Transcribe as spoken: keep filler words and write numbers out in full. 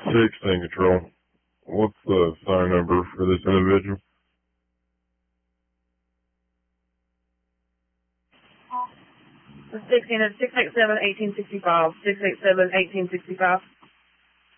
sixteen Control. What's the sign number for this individual? The sixteen is six eight seven eighteen sixty five. Six eight seven eighteen sixty five.